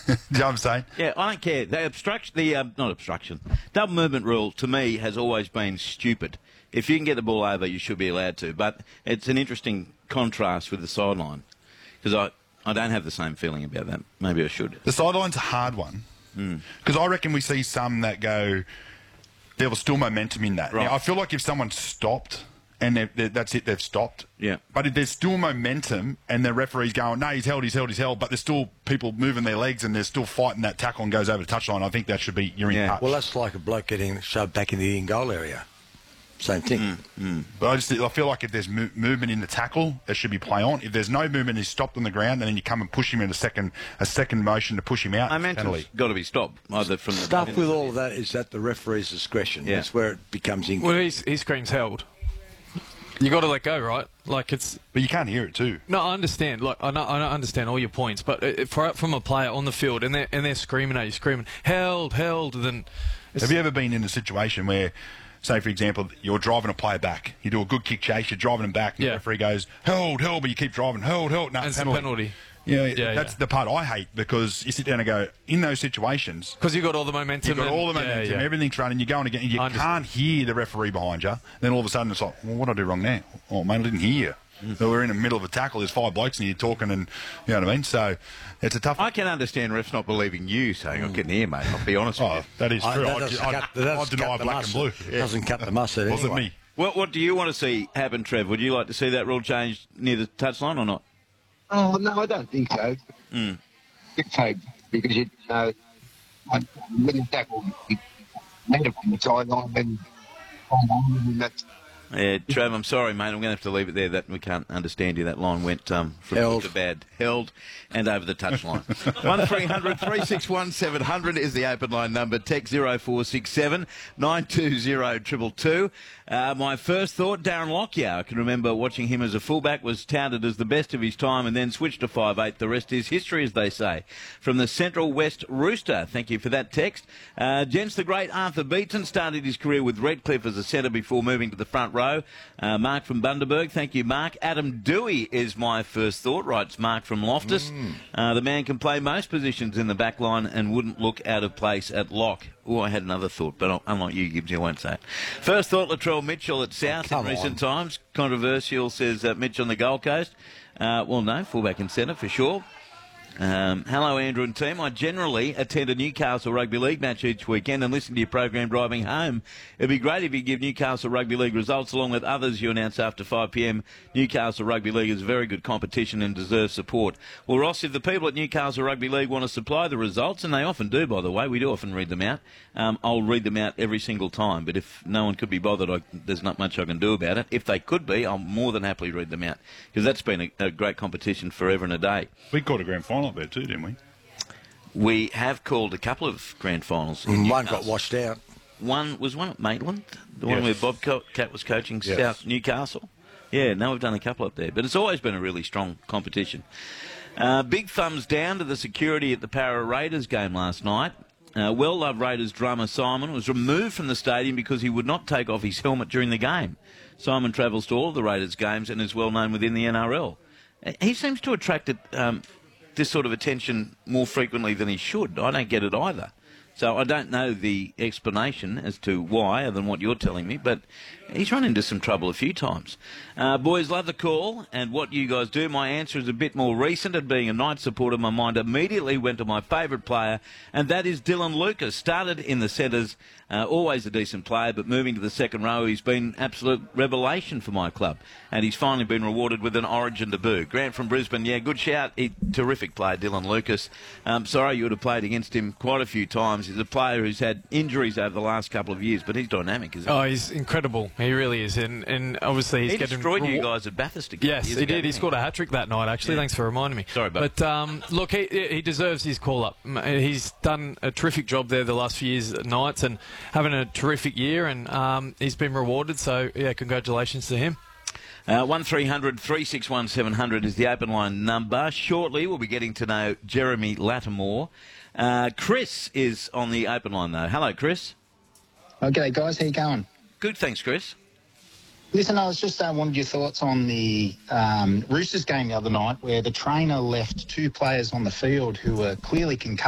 You know what I'm saying? Yeah, I don't care. Not obstruction. Double movement rule, to me, has always been stupid. If you can get the ball over, you should be allowed to. But it's an interesting contrast with the sideline, because I don't have the same feeling about that. Maybe I should. The sideline's a hard one, because I reckon we see some that go, there was still momentum in that. Right. Now, I feel like if someone stopped and that's it, they've stopped. Yeah. But if there's still momentum and the referee's going, no, he's held, but there's still people moving their legs and they're still fighting that tackle and goes over the touchline, I think that should be, you're in touch. Well, that's like a bloke getting shoved back in the in-goal area. Same thing. But I feel like if there's movement in the tackle, there should be play on. If there's no movement, he's stopped on the ground, and then you come and push him in a second motion to push him out. Momentum's got to be stopped. Either from the stuff with all of that is at the referee's discretion. Yeah. That's where it becomes incorrect. Well, he screams held. You got to let go, right? Like it's. But you can't hear it too. No, I understand. Like I understand all your points, but from a player on the field and they're screaming at you, screaming held, then. Have you ever been in a situation where, say, for example, you're driving a player back, you do a good kick chase, you're driving him back, and the referee goes, held, but you keep driving, held, no, it's a penalty. Yeah, that's the part I hate, because you sit down and go, in those situations... Because you've got all the momentum. You've got all the momentum, everything's running, you're going again, and you can't hear the referee behind you. Then all of a sudden it's like, well, what did I do wrong now? Oh, man, I didn't hear you. So we're in the middle of a tackle, there's 5 blokes and you're talking, and you know what I mean? So it's a tough... I can understand refs not believing you saying, I couldn't hear, mate, I'll be honest with you. That is true. I deny black and blue. It doesn't cut the mustard anyway. Wasn't me. What do you want to see happen, Trev? Would you like to see that rule changed near the touchline or not? Oh, no, I don't think so. Dictate, because you know, when you tackle, you land it from the sideline, and that's... Yeah, Trav, I'm sorry, mate. I'm going to have to leave it there. That we can't understand you. That line went from good to bad. Held and over the touchline. 1300 361 700 is the open line number. Text 0467 920 222. My first thought, Darren Lockyer. I can remember watching him as a fullback, was touted as the best of his time and then switched to 5'8". The rest is history, as they say. From the Central West Rooster. Thank you for that text. Gents, the great Arthur Beetson started his career with Redcliffe as a centre before moving to the front row. Mark from Bundaberg. Thank you, Mark. Adam Dewey is my first thought, writes Mark from Loftus. The man can play most positions in the back line and wouldn't look out of place at lock. Oh, I had another thought, but unlike you, Gibbs, I won't say it. First thought, Latrell Mitchell at South in recent times. Controversial, says Mitch on the Gold Coast. Well, no, fullback and centre for sure. Hello, Andrew and team. I generally attend a Newcastle Rugby League match each weekend and listen to your program driving home. It'd be great if you give Newcastle Rugby League results along with others you announce after 5 p.m. Newcastle Rugby League is very good competition and deserves support. Well, Ross, if the people at Newcastle Rugby League want to supply the results, and they often do, by the way, we do often read them out, I'll read them out every single time. But if no one could be bothered, there's not much I can do about it. If they could be, I'll more than happily read them out, because that's been a great competition forever and a day. We caught a grand final up there too, didn't we? We have called a couple of grand finals. One got washed out. One at Maitland, the one where Bob Cat was coaching South Newcastle. Yeah, no, we've done a couple up there. But it's always been a really strong competition. Big thumbs down to the security at the Para Raiders game last night. Well-loved Raiders drummer Simon was removed from the stadium because he would not take off his helmet during the game. Simon travels to all of the Raiders games and is well known within the NRL. He seems to attract this sort of attention more frequently than he should. I don't get it either. So I don't know the explanation as to why, other than what you're telling me, but he's run into some trouble a few times. Boys, love the call and what you guys do. My answer is a bit more recent, and being a Knights supporter, my mind immediately went to my favourite player, and that is Dylan Lucas. Started in the centres, always a decent player, but moving to the second row, he's been absolute revelation for my club, and he's finally been rewarded with an Origin debut. Grant from Brisbane, yeah, good shout. Terrific player, Dylan Lucas. Sorry you would have played against him quite a few times. He's a player who's had injuries over the last couple of years, but he's dynamic, isn't he? Oh, he's incredible. He really is. And obviously he's getting... He destroyed you guys at Bathurst again. Yes, he did. He scored a hat-trick that night, actually. Yeah. Thanks for reminding me. Sorry, bud. But, look, he deserves his call-up. He's done a terrific job there the last few years at Knights and having a terrific year, and he's been rewarded. So, yeah, congratulations to him. 1300 361 700 is the open line number. Shortly, we'll be getting to know Jeremy Lattimore. Chris is on the open line, though. Hello, Chris. Okay, guys. How you going? Good, thanks, Chris. Listen, I was just wanted your thoughts on the Roosters game the other night where the trainer left 2 players on the field who were clearly concussed.